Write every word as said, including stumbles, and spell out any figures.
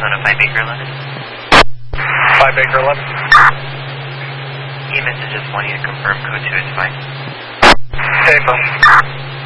Arizona five Baker eleven. five Baker eleven. E M S is just wanting to confirm code two is fine. Okay, affirm.